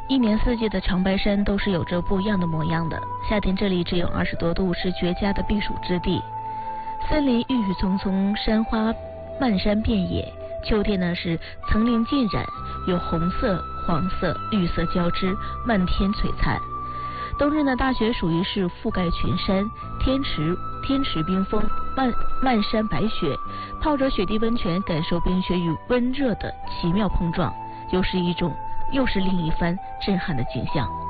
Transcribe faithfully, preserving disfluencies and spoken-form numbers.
一年四季的长白山都是有着不一样的模样的。夏天这里只有二十多度，是绝佳的避暑之地。森林郁郁葱葱，山花漫山遍野；秋天呢是层林尽染，有红色、黄色、绿色交织，漫天璀璨。冬日呢，大雪属于是覆盖群山，天池天池冰封，漫漫山白雪，泡着雪地温泉，感受冰雪与温热的奇妙碰撞，又是一种又是另一番震撼的景象。